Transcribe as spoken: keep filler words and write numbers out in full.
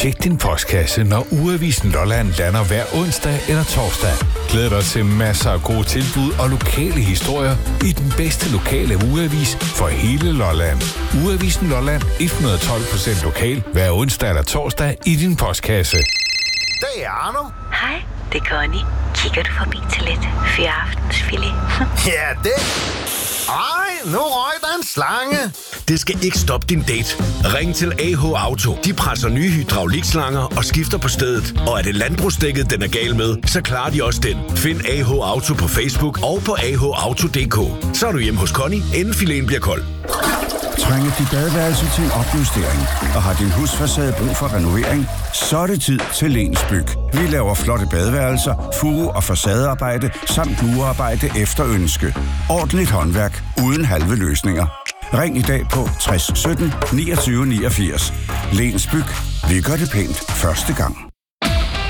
Tjek din postkasse, når Ugeavisen Lolland lander hver onsdag eller torsdag. Glæd dig til masser af gode tilbud og lokale historier i den bedste lokale ugeavis for hele Lolland. Ugeavisen Lolland, et hundrede og tolv procent lokal, hver onsdag eller torsdag i din postkasse. Det er Arno. Hej, det er Connie. Kigger du forbi til lidt fyraftensfilet? Ja, det. Ej, nu røg der en slange. Det skal ikke stoppe din date. Ring til A H Auto. De presser nye hydraulikslanger og skifter på stedet. Og er det landbrugsdækket, den er gal med, så klarer de også den. Find A H Auto på Facebook og på a h auto punktum d k. Så er du hjemme hos Connie, inden filéen bliver kold. Trænger dit badeværelse til en opjustering, og har din husfacade brug for renovering, så er det tid til Lensbyg. Vi laver flotte badeværelser, fuge- og facadearbejde samt murearbejde efter ønske. Ordentligt håndværk uden halve løsninger. Ring i dag på tres sytten niogtyve niogfirs. Lensbyg. Vi gør det pænt første gang.